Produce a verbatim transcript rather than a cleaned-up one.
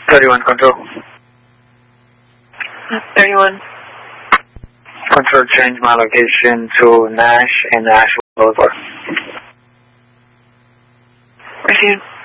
thirty-one control. thirty-one. Control, change my location to Nash and Nash Boulevard. Received.